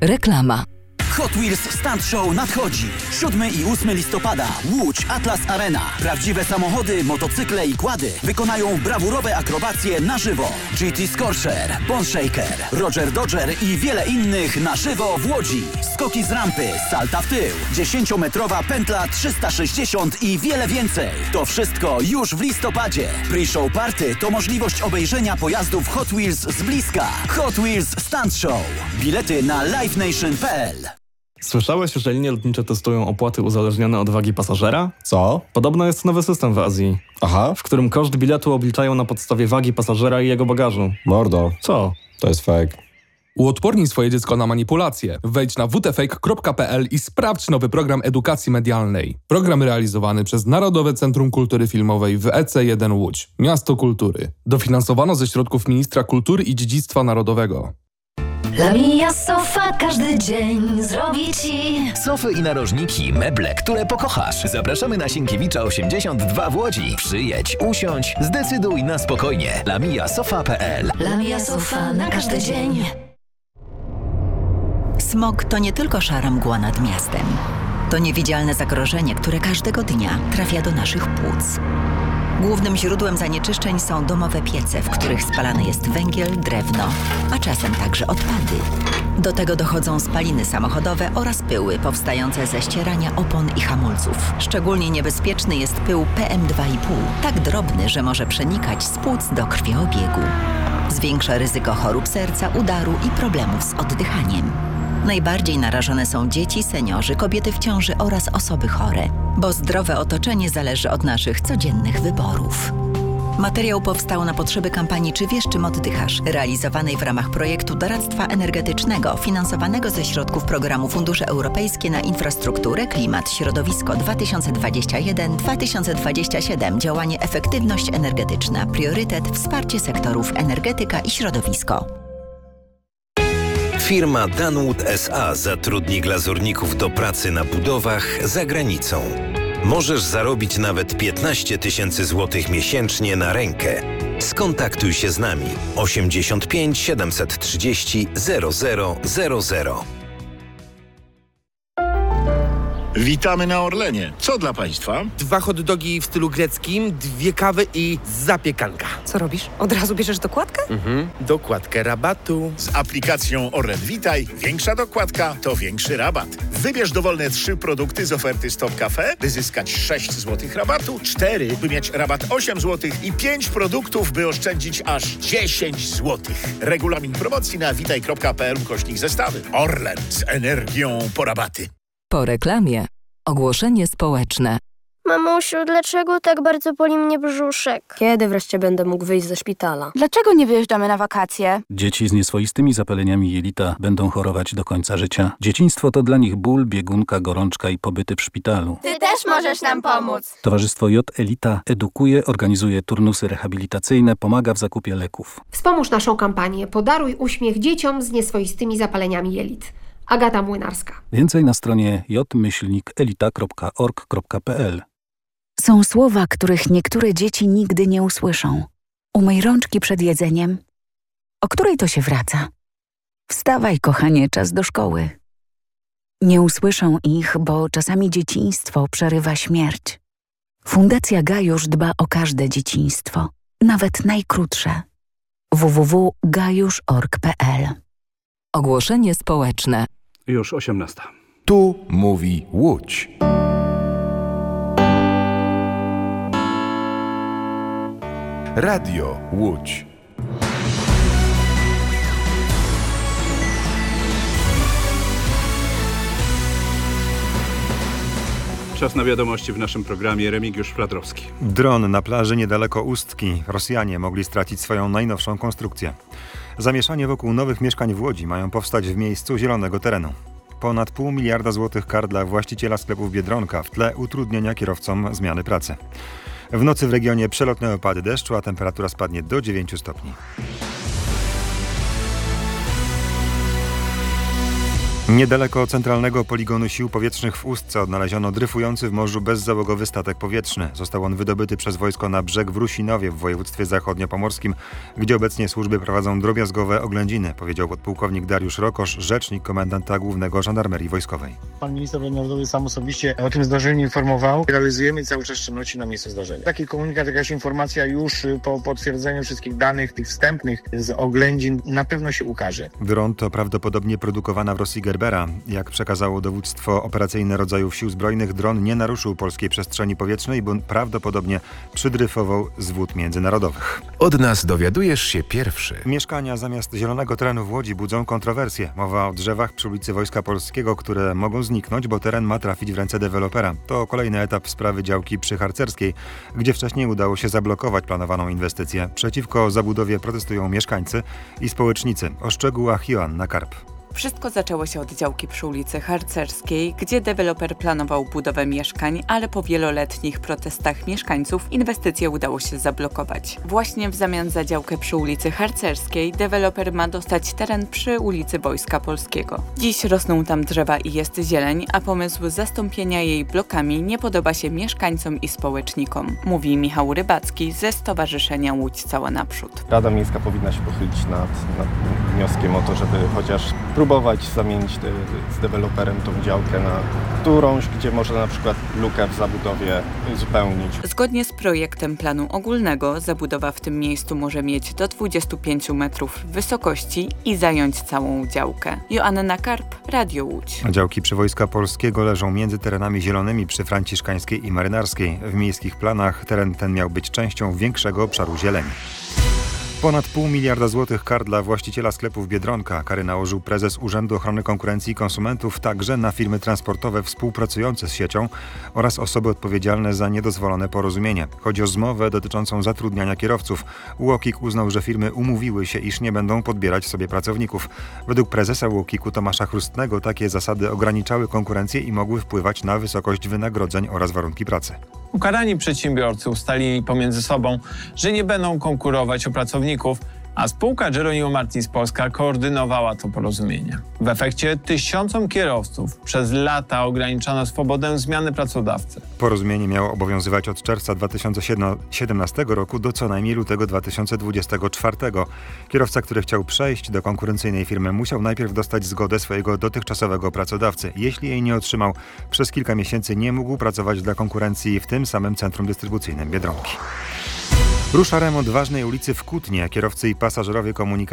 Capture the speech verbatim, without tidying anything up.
Reklama. Hot Wheels Stunt Show nadchodzi. siódmego i ósmego listopada. Łódź Atlas Arena. Prawdziwe samochody, motocykle i quady wykonają brawurowe akrobacje na żywo. G T Scorcher, Bone Shaker, Roger Dodger i wiele innych na żywo w Łodzi. Skoki z rampy, salta w tył, dziesięciometrowa pętla trzysta sześćdziesiąt i wiele więcej. To wszystko już w listopadzie. Pre-show party to możliwość obejrzenia pojazdów Hot Wheels z bliska. Hot Wheels Stunt Show. Bilety na live nation kropka p l. Słyszałeś, że linie lotnicze testują opłaty uzależnione od wagi pasażera? Co? Podobno jest nowy system w Azji. Aha. W którym koszt biletu obliczają na podstawie wagi pasażera i jego bagażu. Mordo. Co? To jest fake. Uodpornij swoje dziecko na manipulacje. Wejdź na w t fake kropka p l i sprawdź nowy program edukacji medialnej. Program realizowany przez Narodowe Centrum Kultury Filmowej w E C jeden Łódź. Miasto Kultury. Dofinansowano ze środków Ministra Kultury i Dziedzictwa Narodowego. La Mia Sofa każdy dzień zrobi ci sofy i narożniki, meble, które pokochasz. Zapraszamy na Sienkiewicza osiemdziesiąt dwa w Łodzi. Przyjedź, usiądź, zdecyduj na spokojnie. La Mia Sofa kropka p l. La Mia Sofa na każdy dzień. Smog to nie tylko szara mgła nad miastem. To niewidzialne zagrożenie, które każdego dnia trafia do naszych płuc. Głównym źródłem zanieczyszczeń są domowe piece, w których spalany jest węgiel, drewno, a czasem także odpady. Do tego dochodzą spaliny samochodowe oraz pyły powstające ze ścierania opon i hamulców. Szczególnie niebezpieczny jest pył P M dwa i pół, tak drobny, że może przenikać z płuc do krwiobiegu. Zwiększa ryzyko chorób serca, udaru i problemów z oddychaniem. Najbardziej narażone są dzieci, seniorzy, kobiety w ciąży oraz osoby chore, bo zdrowe otoczenie zależy od naszych codziennych wyborów. Materiał powstał na potrzeby kampanii Czy wiesz, czym oddychasz? Realizowanej w ramach projektu doradztwa energetycznego finansowanego ze środków programu Fundusze Europejskie na Infrastrukturę, Klimat, Środowisko dwa tysiące dwadzieścia jeden do dwa tysiące dwudziestego siódmego. Działanie Efektywność energetyczna. Priorytet Wsparcie sektorów energetyka i środowisko. Firma Danwood S A zatrudni glazurników do pracy na budowach za granicą. Możesz zarobić nawet piętnaście tysięcy złotych miesięcznie na rękę. Skontaktuj się z nami osiemdziesiąt pięć siedemset trzydzieści zero zero zero zero. Witamy na Orlenie. Co dla Państwa? Dwa hot dogi w stylu greckim, dwie kawy i zapiekanka. Co robisz? Od razu bierzesz dokładkę? Mhm. Dokładkę rabatu. Z aplikacją Orlen Witaj większa dokładka to większy rabat. Wybierz dowolne trzy produkty z oferty Stop Cafe, by zyskać sześć złotych rabatu, cztery, by mieć rabat osiem złotych i pięć produktów, by oszczędzić aż dziesięć złotych. Regulamin promocji na witaj kropka p l ukośnik zestawy. Orlen z energią po rabaty. Po reklamie ogłoszenie społeczne. Mamusiu, dlaczego tak bardzo boli mnie brzuszek? Kiedy wreszcie będę mógł wyjść ze szpitala? Dlaczego nie wyjeżdżamy na wakacje? Dzieci z nieswoistymi zapaleniami jelita będą chorować do końca życia. Dzieciństwo to dla nich ból, biegunka, gorączka i pobyty w szpitalu. Ty też możesz nam pomóc. Towarzystwo J Elita edukuje, organizuje turnusy rehabilitacyjne, pomaga w zakupie leków. Wspomóż naszą kampanię Podaruj uśmiech dzieciom z nieswoistymi zapaleniami jelit. Agata Młynarska. Więcej na stronie j myślnik elita kropka org kropka p l. Są słowa, których niektóre dzieci nigdy nie usłyszą. Umyj rączki przed jedzeniem. O której to się wraca? Wstawaj, kochanie, czas do szkoły. Nie usłyszą ich, bo czasami dzieciństwo przerywa śmierć. Fundacja Gajusz dba o każde dzieciństwo, nawet najkrótsze. w w w kropka gajusz kropka org kropka p l. Ogłoszenie społeczne. Już osiemnasta. Tu mówi Łódź. Radio Łódź. Czas na wiadomości w naszym programie. Remigiusz Fladrowski. Dron na plaży niedaleko Ustki. Rosjanie mogli stracić swoją najnowszą konstrukcję. Zamieszanie wokół nowych mieszkań w Łodzi mają powstać w miejscu zielonego terenu. Ponad pół miliarda złotych kar dla właściciela sklepów Biedronka, w tle utrudnienia kierowcom zmiany pracy. W nocy w regionie przelotne opady deszczu, a temperatura spadnie do dziewięciu stopni. Niedaleko centralnego poligonu sił powietrznych w Ustce odnaleziono dryfujący w morzu bezzałogowy statek powietrzny. Został on wydobyty przez wojsko na brzeg w Rusinowie w województwie zachodniopomorskim, gdzie obecnie służby prowadzą drobiazgowe oględziny, powiedział podpułkownik Dariusz Rokosz, rzecznik komendanta głównego żandarmerii wojskowej. Pan minister narodowy sam osobiście o tym zdarzeniu informował. Realizujemy cały czas czynności na miejscu zdarzenia. Taki komunikat, jakaś informacja już po potwierdzeniu wszystkich danych, tych wstępnych z oględzin na pewno się ukaże. Dron to prawdopodobnie produkowana w Rosji Gerbera. Jak przekazało dowództwo operacyjne rodzajów sił zbrojnych, dron nie naruszył polskiej przestrzeni powietrznej, bo prawdopodobnie przydryfował z wód międzynarodowych. Od nas dowiadujesz się pierwszy. Mieszkania zamiast zielonego terenu w Łodzi budzą kontrowersje. Mowa o drzewach przy ulicy Wojska Polskiego, które mogą zniknąć, bo teren ma trafić w ręce dewelopera. To kolejny etap sprawy działki przy Harcerskiej, gdzie wcześniej udało się zablokować planowaną inwestycję. Przeciwko zabudowie protestują mieszkańcy i społecznicy. O szczegółach Joanna Karp. Wszystko zaczęło się od działki przy ulicy Harcerskiej, gdzie deweloper planował budowę mieszkań, ale po wieloletnich protestach mieszkańców inwestycje udało się zablokować. Właśnie w zamian za działkę przy ulicy Harcerskiej deweloper ma dostać teren przy ulicy Wojska Polskiego. Dziś rosną tam drzewa i jest zieleń, a pomysł zastąpienia jej blokami nie podoba się mieszkańcom i społecznikom, mówi Michał Rybacki ze Stowarzyszenia Łódź Cała Naprzód. Rada Miejska powinna się pochylić nad, nad wnioskiem o to, żeby chociaż próbować zamienić de, z deweloperem tą działkę na którąś, gdzie można na przykład lukę w zabudowie uzupełnić. Zgodnie z projektem planu ogólnego zabudowa w tym miejscu może mieć do dwudziestu pięciu metrów wysokości i zająć całą działkę. Joanna Karp, Radio Łódź. Działki przy Wojska Polskiego leżą między terenami zielonymi przy Franciszkańskiej i Marynarskiej. W miejskich planach teren ten miał być częścią większego obszaru zieleni. Ponad pół miliarda złotych kar dla właściciela sklepów Biedronka. Kary nałożył prezes Urzędu Ochrony Konkurencji i Konsumentów także na firmy transportowe współpracujące z siecią oraz osoby odpowiedzialne za niedozwolone porozumienie. Chodzi o zmowę dotyczącą zatrudniania kierowców. U O K I K uznał, że firmy umówiły się, iż nie będą podbierać sobie pracowników. Według prezesa U O K I K-u Tomasza Chrustnego takie zasady ograniczały konkurencję i mogły wpływać na wysokość wynagrodzeń oraz warunki pracy. Ukarani przedsiębiorcy ustalili pomiędzy sobą, że nie będą konkurować o pracowników, a spółka Geronimo Martins Polska koordynowała to porozumienie. W efekcie tysiącom kierowców przez lata ograniczano swobodę zmiany pracodawcy. Porozumienie miało obowiązywać od czerwca dwa tysiące siedemnastego roku do co najmniej lutego dwa tysiące dwudziestego czwartego. Kierowca, który chciał przejść do konkurencyjnej firmy, musiał najpierw dostać zgodę swojego dotychczasowego pracodawcy. Jeśli jej nie otrzymał, przez kilka miesięcy nie mógł pracować dla konkurencji w tym samym centrum dystrybucyjnym Biedronki. Rusza remont ważnej ulicy w Kutnie. Kierowcy i pasażerowie komunikacji